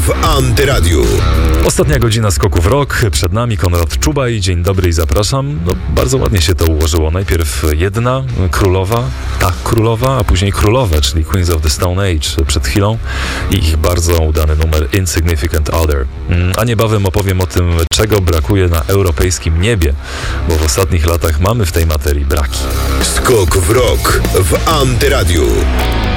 w Antyradiu. Ostatnia godzina Skoku w Rock. Przed nami Konrad Czubaj. Dzień dobry i zapraszam. Bardzo ładnie się to ułożyło. Najpierw jedna królowa, ta królowa, a później królowe, czyli Queens of the Stone Age przed chwilą i ich bardzo udany numer Insignificant Other. A niebawem opowiem o tym, czego brakuje na europejskim niebie, bo w ostatnich latach mamy w tej materii braki. Skok w Rock w Antyradiu.